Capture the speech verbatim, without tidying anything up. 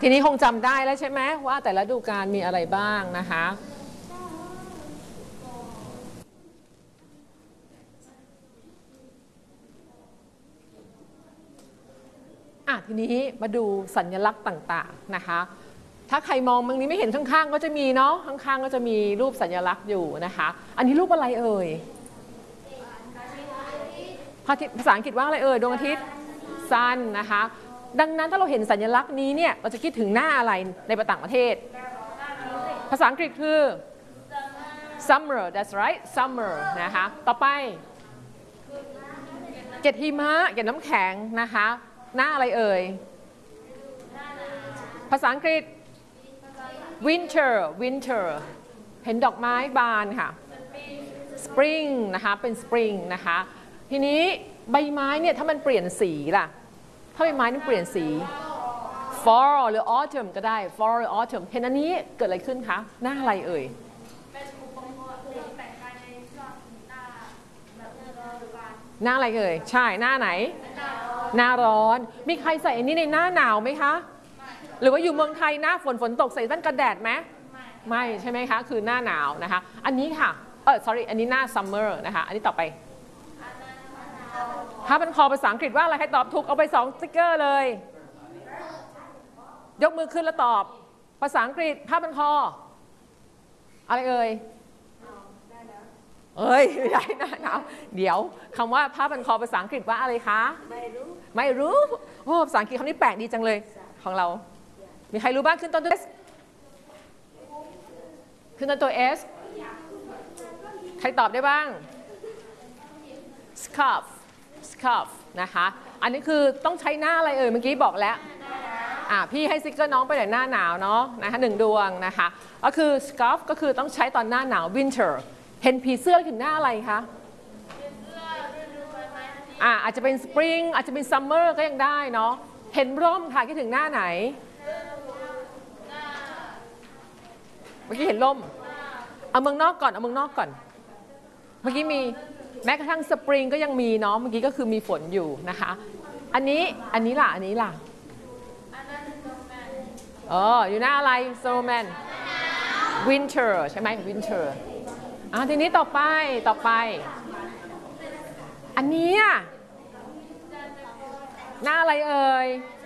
ทีนี้คงจำได้แล้วใช่ไหมว่าแต่ละฤดูกาลมีอะไรบ้างนะคะอ่ะทีนี้มาดูสัญลักษณ์ต่างๆนะคะถ้าใครมองตรงนี้ไม่เห็นข้างๆก็จะมีเนาะข้างๆก็จะมีรูปสัญลักษณ์อยู่นะคะอันนี้รูปอะไรเอ่ยภาษาอังกฤษว่าอะไรเอ่ยดวงอาทิตย์ซันนะคะดังนั้นถ้าเราเห็นสัญลักษณ์นี้เนี่ยเราจะคิดถึงหน้าอะไรในต่างประเทศภาษาอังกฤษคือ summer that's right summer นะคะต่อไปเกล็ดหิมะเกล็ดน้ำแข็งนะคะหน้าอะไรเอ่ยภาษาอังกฤษ winter winter เห็นดอกไม้บานค่ะ spring นะคะเป็น spring นะคะทีนี้ใบไม้เนี่ยถ้ามันเปลี่ยนสีล่ะถ้าใบไม้มันเปลี่ยนสี fall หรือ autumn ก็ได้ fall หรือ autumn เห็นอันนี้เกิดอะไรขึ้นคะหน้าอะไรเอ่ยหน้าอะไรเอ่ยใช่หน้าไหนหน้าร้อนมีใครใส่อันนี้ในหน้าหนาวไหมคะหรือว่าอยู่เมืองไทยหน้าฝนฝนตกใส่แว่นกันแดดไหมไม่ใช่ไหมคะคือหน้าหนาวนะคะอันนี้ค่ะเออ sorry อันนี้หน้า summer นะคะอันนี้ต่อไปถ้าเป็นคอภาษาอังกฤษว่าอะไรใครตอบถูกเอาไปสองสติ๊กเกอร์เลยยกมือขึ้นแล้วตอบภาษาอังกฤษผ้าพันคออะไรเอ่ยเอ้ยไม่ได้นะนะเดี๋ยวคำว่าผ้าพันคอภาษาอังกฤษว่าอะไรคะไม่รู้ไม่รู้โอ้ภาษาอังกฤษคำนี้แปลกดีจังเลยของเรามีใครรู้บ้างขึ้นต้นตัว S ขึ้นต้นตัว S ใครตอบได้บ้าง scarf scarf นะคะอันนี้คือต้องใช้หน้าอะไรเอ่ยเมื่อกี้บอกแล้วอ่ะพี่ให้สติ๊กเกอร์น้องไปหน่อยหน้าหนาวเนาะนะคะหนึ่งดวงนะคะก็คือ scarf ก็คือต้องใช้ตอนหน้าหนาว winter เห็นผีเสื้อถึงหน้าอะไรคะอ่ะอาจจะเป็น spring อาจจะเป็น summer ก็ยังได้เนาะเห็นร่มค่ะคิดถึงหน้าไหนเมื่อกี้เห็นร่มเอาเมืองนอกก่อนเอาเมืองนอกก่อนเมื่อกี้มีแม้กระทั่งสปริงก็ยังมีเนาะเมื่อกี้ก็คือมีฝนอยู่นะคะอันนี้อันนี้ล่ะอันนี้ล่ะเอออยู่หน้าอะไร snowman winter ใช่ไหม winter อ่ะทีนี้ต่อไปต่อไปอันนี้หน้าอะไรเอ่ย